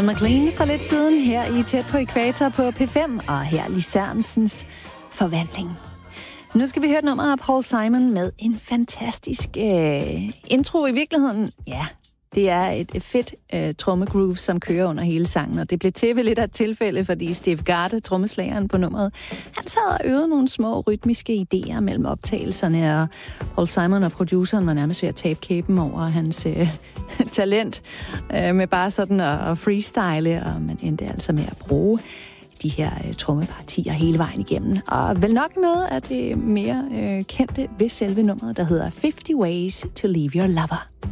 John McLean for lidt siden her i Tæt på Ækvator på P5, og her Lis Sørensens Forvandling. Nu skal vi høre et nummer af Paul Simon med en fantastisk intro i virkeligheden. Ja, det er et fedt trommegroove, som kører under hele sangen, og det blev til ved lidt af et tilfælde, fordi Steve Garde, trommeslageren på nummeret, han sad og øvede nogle små rytmiske idéer mellem optagelserne, og Paul Simon og produceren var nærmest ved at tabe kæben over hans talent, med bare sådan at freestyle, og man endte altså med at bruge de her trommepartier hele vejen igennem. Og vel nok noget af det mere kendte ved selve nummeret, der hedder 50 Ways to Leave Your Lover.